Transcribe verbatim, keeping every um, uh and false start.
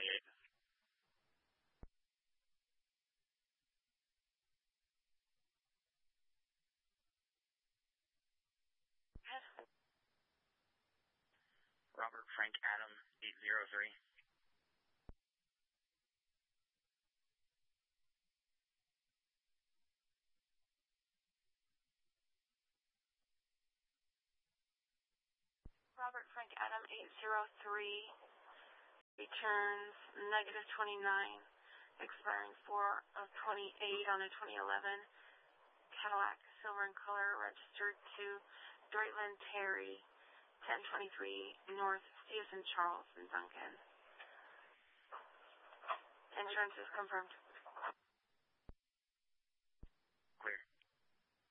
twenty-eight. Robert Frank Adam, eight zero three. Robert Frank Adam, eight zero three, returns negative twenty-nine, expiring four of twenty-eight on a twenty eleven Cadillac, silver in color, registered to Deutland Terry, ten twenty-three North Stevenson Charles in Duncan. Insurance is confirmed.